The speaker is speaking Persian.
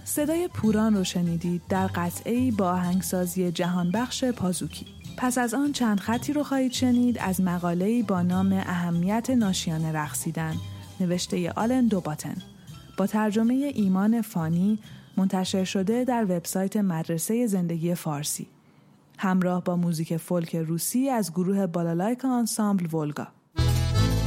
صدای پوران رو شنیدید در قطعه‌ای با آهنگسازی جهانبخش پازوکی. پس از آن چند خطی رو خواهید شنید از مقاله‌ای با نام اهمیت ناشیانه رقصیدن نوشته آلن دوباتن با ترجمه ایمان فانی منتشر شده در وبسایت مدرسه زندگی فارسی، همراه با موزیک فولک روسی از گروه بالالایکا آنسامبل ولگا.